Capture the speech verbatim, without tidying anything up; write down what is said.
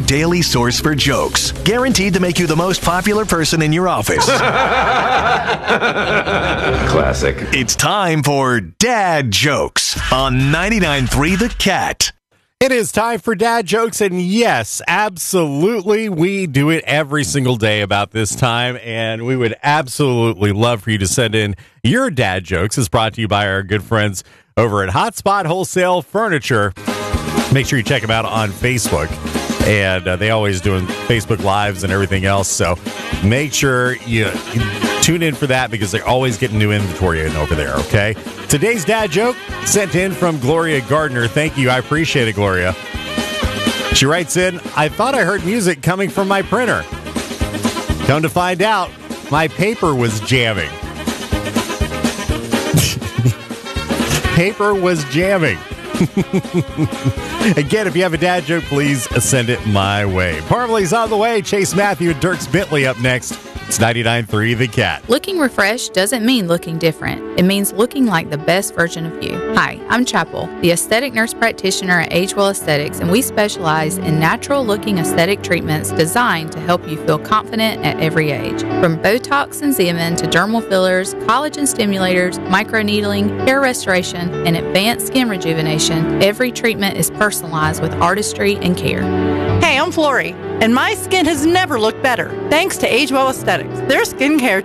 daily source for jokes, guaranteed to make you the most popular person in your office. Classic. It's time for Dad Jokes on ninety-nine point three The Cat. It is time for Dad Jokes, and yes, absolutely, we do it every single day about this time, and we would absolutely love for you to send in your Dad Jokes. It's brought to you by our good friends over at Hotspot Wholesale Furniture. Make sure you check them out on Facebook, and uh, they always doing Facebook Lives and everything else, so make sure you, you tune in for that because they're always getting new inventory in over there, okay? Today's Dad Joke sent in from Gloria Gardner. Thank you. I appreciate it, Gloria. She writes in, I thought I heard music coming from my printer. Come to find out, my paper was jamming. Paper was jamming. Again, if you have a dad joke, please send it my way. Parley's on the way. Chase Matthew and Dierks Bentley up next. It's ninety-nine point three The Cat. Looking refreshed doesn't mean looking different. It means looking like the best version of you. Hi, I'm Chapel, the aesthetic nurse practitioner at Agewell Aesthetics, and we specialize in natural-looking aesthetic treatments designed to help you feel confident at every age. From Botox and Xeomin to dermal fillers, collagen stimulators, microneedling, hair restoration, and advanced skin rejuvenation, every treatment is personalized with artistry and care. Hey, I'm Flory, and my skin has never looked better thanks to Agewell Aesthetics. Their skincare